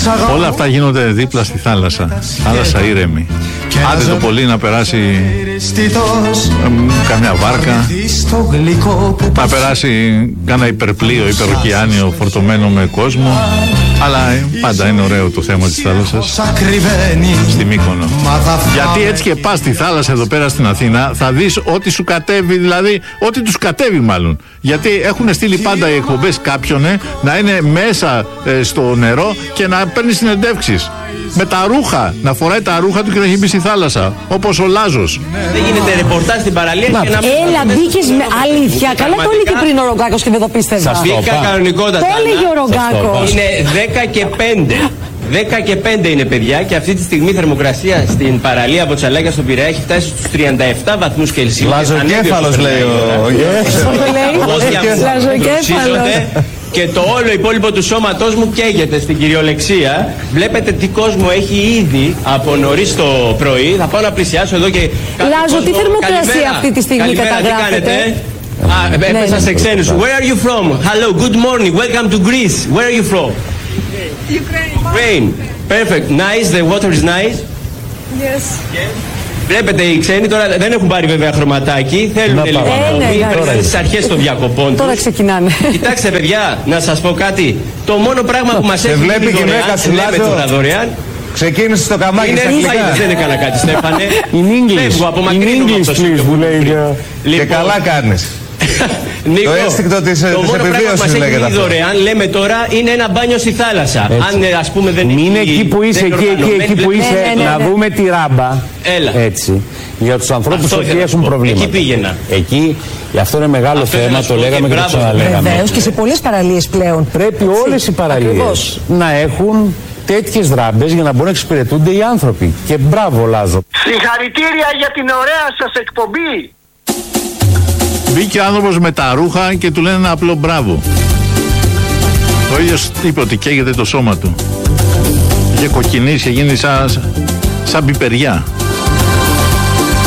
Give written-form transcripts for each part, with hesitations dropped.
Όλα αυτά γίνονται δίπλα στη θάλασσα. Θάλασσα ήρεμη. Άντε το πολύ να περάσει καμιά βάρκα, να περάσει κάνα υπερπλοίο, υπεροκεάνιο φορτωμένο με κόσμο. Αλλά πάντα είναι ωραίο το θέμα της θάλασσας στη Μύκονο. Γιατί έτσι και πας στη θάλασσα εδώ πέρα στην Αθήνα, θα δεις ό,τι σου κατέβει, δηλαδή ό,τι τους κατέβει μάλλον. Γιατί έχουν στείλει πάντα οι εκπομπές κάποιον να είναι μέσα στο νερό και να παίρνει συνεντεύξεις. Με τα ρούχα, να φοράει τα ρούχα του και να έχει μπει στη θάλασσα. Όπως ο Λάζος. Δεν γίνεται ρεπορτάζ στην παραλία και να μην. Έλα, μπήκες με αλήθεια. Καλά το έλεγε πριν ο Ρογκάκος και δεν το πίστευα. Μπήκα κανονικότατα. Το έλεγε ο Ρογκάκος. Είναι 10 και 5. 10 και 5 είναι, παιδιά, και αυτή τη στιγμή η θερμοκρασία στην παραλία από Τσαλάκια στον Πειραιά έχει φτάσει στους 37 βαθμούς Κελσίου. Λαζοκέφαλος λέει ο Λαζοκέφαλος. Και το όλο υπόλοιπο του σώματός μου καίγεται στην κυριολεξία. Βλέπετε τι κόσμο έχει ήδη από νωρίς το πρωί. Θα πάω να πλησιάσω εδώ και. Λάζο, τι θερμοκρασία αυτή τη στιγμή καταγράφεται? Έπεσα σε ξένους. Where are you from? Hello, good morning, welcome to Greece. Where are you from? Ukraine. Perfect. Nice, the water is nice. Yes. Βλέπετε οι ξένοι τώρα δεν έχουν πάρει βέβαια χρωματάκι. Θέλουν λίγο στις αρχές των διακοπών τους. Τώρα ξεκινάνε. Κοιτάξτε παιδιά, να σας πω κάτι. Το μόνο πράγμα που μας έχει βλέπει δωρεάν, δωρεάν, ξεκίνησε το καμάκι στα αγγλικά. Δεν έκανα κάτι, Στέφανε. In English, please, που λέει. Και καλά κάνεις. Νίκο, το αίσθηκτο της επιβίωσης λέγεται αυτό. Δωρεάν, λέμε τώρα, είναι ένα μπάνιο στη θάλασσα. Αν ας πούμε δεν είναι εκεί που είσαι, εκεί που είσαι, να δούμε τη ράμπα. Έλα. Έτσι. Για τους ανθρώπους που έχουν προβλήματα. Εκεί πήγαινα. Εκεί, αυτό είναι μεγάλο θέμα, το λέγαμε και το ξαναλέγαμε. Βεβαίως, και σε πολλές παραλίες πλέον. Πρέπει όλες οι παραλίες να έχουν τέτοιες ράμπες για να μπορούν να εξυπηρετούνται οι άνθρωποι. Και μπράβο, Λάζο. Συγχαρητήρια για την ωραία σας εκπομπή. Μπήκε ο άνθρωπος με τα ρούχα και του λένε ένα απλό μπράβο. Ο ίδιος είπε ότι καίγεται το σώμα του. Είχε κοκκινήσει, γίνει σαν πιπεριά.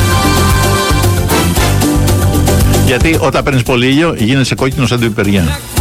Γιατί όταν παίρνεις πολύ ήλιο γίνεσαι κόκκινο σαν πιπεριά.